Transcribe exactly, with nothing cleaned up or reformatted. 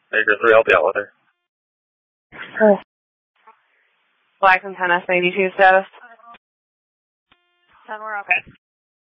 Baker three, help you out with her. Oh. Black and tennis eighty-two status. ten, we're okay.